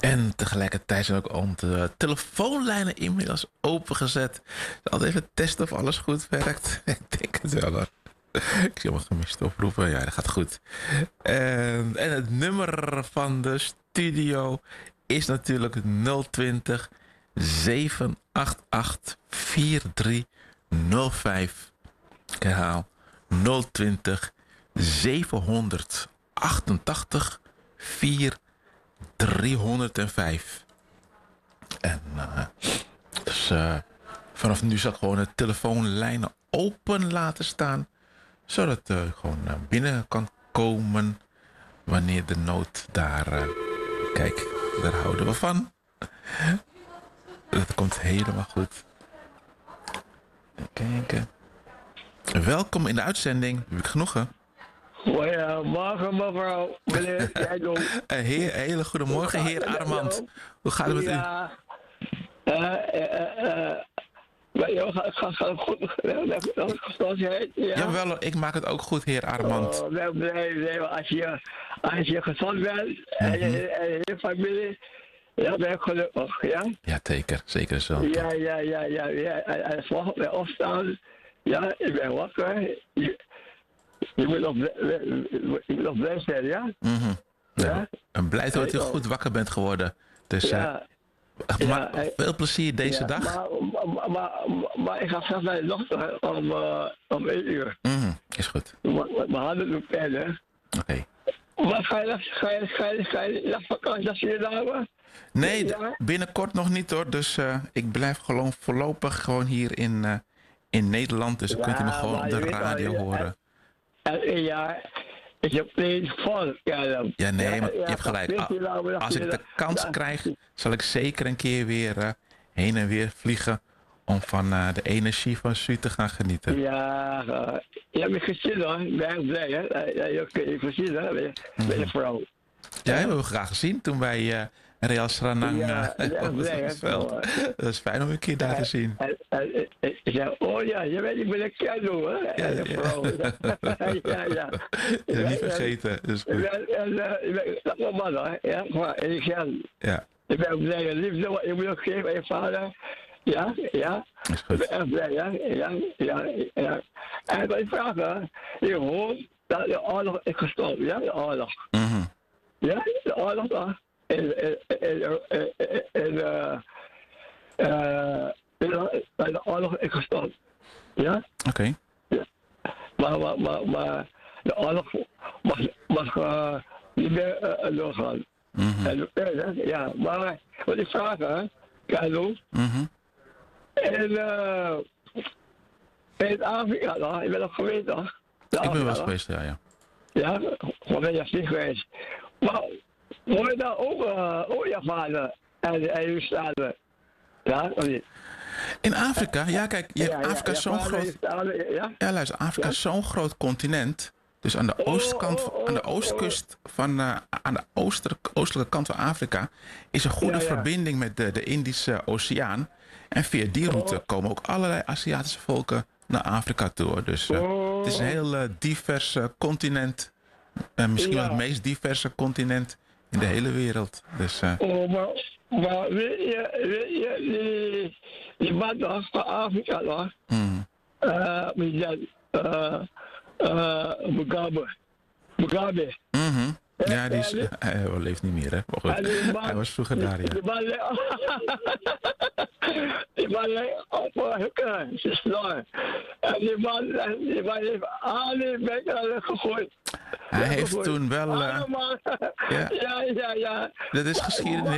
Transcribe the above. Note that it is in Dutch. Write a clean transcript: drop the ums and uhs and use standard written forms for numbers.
En tegelijkertijd zijn ook onze telefoonlijnen inmiddels opengezet. Ik zal altijd even testen of alles goed werkt. Ik denk het wel hoor. Ik zie allemaal gemiste oproepen. Ja, dat gaat goed. En het nummer van de studio is natuurlijk 020 788 4305. Ik herhaal 020 788 4305. En dus vanaf nu zal ik gewoon de telefoonlijnen open laten staan. Zodat je gewoon naar binnen kan komen wanneer de nood daar... kijk, daar houden we van. Dat komt helemaal goed. Even kijken. Welkom in de uitzending. Heb ik genoegen? Goedemorgen mevrouw, meneer Seidel. Hele goedemorgen, heer Armand. Hoe gaat het met u? Ja, gaat het goed? Gezondheid? Ja. Jawel, ik maak het ook goed, heer Armand. Oh, nee, als je gezond bent en je familie, ja, ben ik gelukkig, ja? Ja, zeker zo. Ja. En volgens mij opstaan, ja, ik ben wakker. Je moet nog blij zijn, ja? Ja. En blij dat u goed wakker bent geworden. Dus veel plezier deze dag. Maar ik ga straks naar de dochter om 1 uur. Is goed. We hadden het pijn, hè? Oké. Wat ga je naar vakantie namen? Nee, binnenkort nog niet hoor. Dus ik blijf gewoon voorlopig hier in Nederland. Dus dan kunt u me gewoon op de radio horen. En 1 jaar is je plek vol. Ja, nee, maar je hebt gelijk. Als ik de kans krijg, zal ik zeker een keer weer heen en weer vliegen. Om van de energie van Su te gaan genieten. Ja, je hebt me gezien hoor. Ik ben blij hè. Je hebt me gezien hè, bij de vrouw. Ja, hebben we graag gezien toen bij Real Sranang op het veld. Dat is fijn om een keer daar te zien. Ik zei, oh ja, je weet ik ben een kendo hè. En de vrouw. Ja. Niet vergeten, dat is goed. Ik ben een man hoor. Ja, maar ik zei, ik ben blij. Liefde wat je moet ook geven aan je vader. Ja. Is goed. Ik ben echt blij, ja. En wat ik vraag, je hoort dat de oorlog is gestopt, ja, de oorlog. Ja, de oorlog daar. De oorlog is gestopt. Ja? Oké. Ja. Maar de oorlog mag niet meer doorgaan. Ja, maar wat ik vraag, Carlo. In Afrika, toch? Ik ben nog geweest, toch? Ik ben wel eens geweest, ja. Ja, gewoon ben je niet geweest. Maar hoor je daar ook je vader en je vader? Ja, of niet? In Afrika? Ja, kijk, Afrika is zo'n groot... Ja, luister, Afrika is zo'n groot continent. Dus aan de oostkant, aan de oostkust van, aan de oostelijke kant van Afrika is een goede verbinding met de Indische Oceaan. En via die route komen ook allerlei Aziatische volken naar Afrika toe. Dus het is een heel divers continent. Misschien wel het meest diverse continent in de hele wereld. Dus, maar weet je, die man van Afrika nog? Mugabe. Ja, hij leeft niet meer, hè? Maar goed, hij was vroeger daar, ja. Die man lijkt op hukken, ze snor. En die man heeft alle bekken gegooid. Hij heeft toen wel... Ja. Dat is geschiedenis.